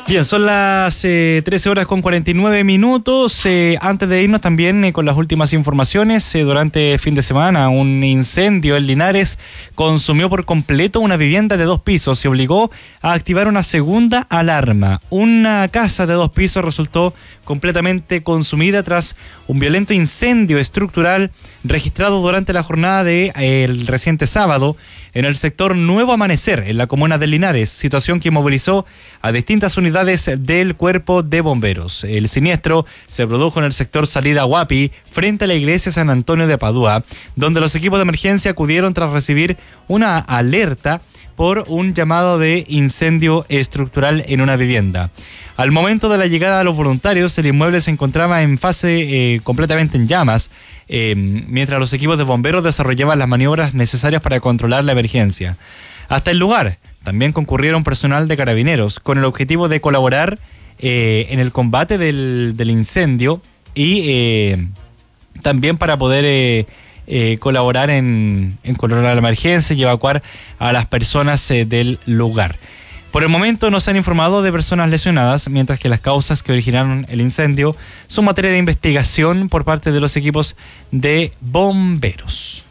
Bien, son las 13 horas con 49 minutos. Antes de irnos también con las últimas informaciones, durante el fin de semana un incendio en Linares consumió por completo una vivienda de 2 pisos y obligó a activar una segunda alarma. Una casa de 2 pisos resultó completamente consumida tras un violento incendio estructural registrado durante la jornada del reciente sábado en el sector Nuevo Amanecer, en la comuna de Linares, situación que movilizó a distintas unidades del Cuerpo de Bomberos. El siniestro se produjo en el sector Salida Huapi, frente a la iglesia San Antonio de Padua, donde los equipos de emergencia acudieron tras recibir una alerta por un llamado de incendio estructural en una vivienda. Al momento de la llegada de los voluntarios, el inmueble se encontraba en fase completamente en llamas, mientras los equipos de bomberos desarrollaban las maniobras necesarias para controlar la emergencia. Hasta el lugar también concurrieron personal de carabineros con el objetivo de colaborar en el combate del incendio y también para poder colaborar en controlar la emergencia y evacuar a las personas del lugar. Por el momento no se han informado de personas lesionadas, mientras que las causas que originaron el incendio son materia de investigación por parte de los equipos de bomberos.